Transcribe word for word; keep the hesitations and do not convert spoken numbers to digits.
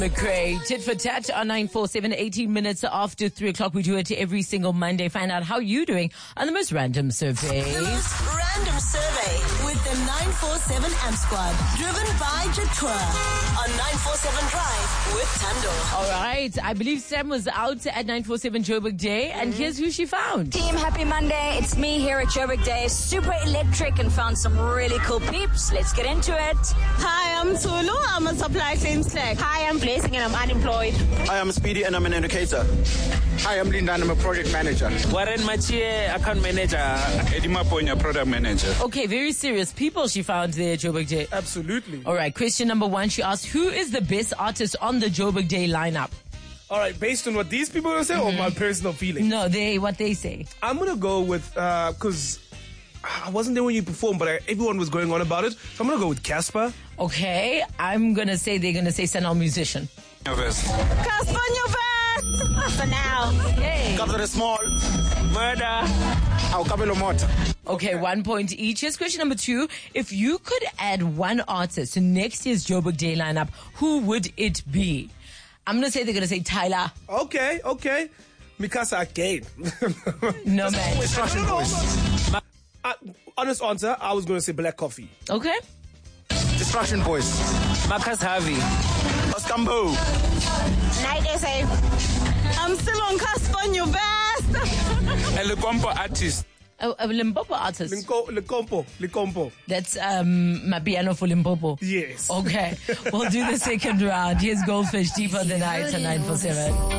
McRae, tit for tat on nine four seven, eighteen minutes after three o'clock. We do it every single Monday. Find out how you're doing on the most random survey. The most random survey with the nine four seven Amp Squad. Driven by Jatour on nine four seven Drive with Tando. All right. I believe Sam was out at nine four seven Joburg Day, and here's who she found. Team, happy Monday. It's me here at Joburg Day. Super electric and found some really cool peeps. Let's get into it. Hi, I'm Tulu. I'm a supply chain slack. Hi, I'm Blessing and I'm unemployed. Hi, I'm Speedy and I'm an educator. Hi, I'm Linda and I'm a project manager. Warren Machie, account manager. Edima Ponya, product manager. Okay, very serious people she found there at Joburg Day. Absolutely. All right, question number one. She asked, who is the best artist on the Joburg Day lineup? All right, based on what these people are going to say mm-hmm. or my personal feeling? No, they what they say. I'm going to go with, because uh, I wasn't there when you performed, but I, everyone was going on about it. So I'm going to go with Casper. Okay, I'm going to say they're going to say Sanal Musician. Casper Nyuvest! For now. Hey. Captain Small. Murder. Our Kabelo Mota. Okay, one point each. Here's question number two. If you could add one artist to next year's Joburg Day lineup, who would it be? I'm going to say they're going to say Tyler. Okay, okay. Mikasa again. No, man. Destruction Boys. Uh, honest answer, I was going to say Black Coffee. Okay. Destruction Boys. Marcus Harvey. Oskambo. Night S A. I'm still on Casper Nyuvest. A Licompo artist. A, a Limpopo artist. Licompo. Licompo. That's um, Mapiano for Limpopo. Yes. Okay. We'll do the second round. Here's Goldfish, Deeper Than Night on nine four seven.